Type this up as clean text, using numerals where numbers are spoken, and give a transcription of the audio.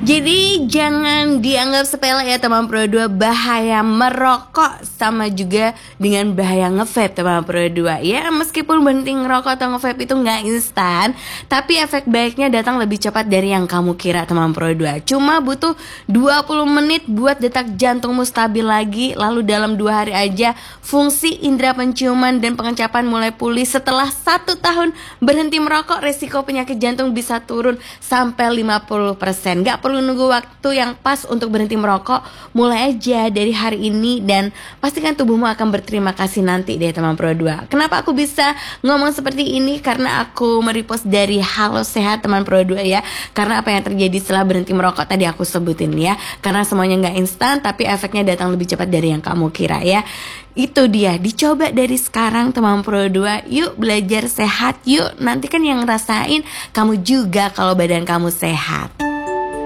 Jadi jangan dianggap sepele ya teman Pro 2, bahaya merokok sama juga dengan bahaya nge-vape teman Pro 2. Ya meskipun berhenti ngerokok atau nge-vape itu nggak instan, tapi efek baiknya datang lebih cepat dari yang kamu kira teman Pro 2. Cuma butuh 20 menit buat detak jantungmu stabil lagi. Lalu dalam 2 hari aja fungsi indera penciuman dan pengecapan mulai pulih. Setelah 1 tahun berhenti merokok, resiko penyakit jantung bisa turun sampai 50%. Gak perlu nunggu waktu yang pas untuk berhenti merokok, mulai aja dari hari ini dan pastikan tubuhmu akan berterima kasih nanti deh teman Pro 2. Kenapa aku bisa ngomong seperti ini? Karena aku merepost dari Halo Sehat teman Pro 2 ya. Karena apa yang terjadi setelah berhenti merokok tadi aku sebutin ya. Karena semuanya gak instan, tapi efeknya datang lebih cepat dari yang kamu kira ya. Itu dia, dicoba dari sekarang teman Pro 2. Yuk belajar sehat, yuk. Nanti kan yang ngerasain kamu juga kalau badan kamu sehat.